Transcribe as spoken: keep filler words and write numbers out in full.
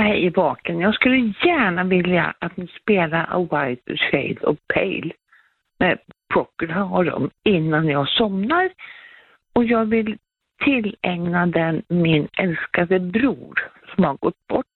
jag är vaken. Jag skulle gärna vilja att ni spelar A White Shade of Pale med Procol och dem innan jag somnar. Och jag vill tillägna den min älskade bror som har gått bort.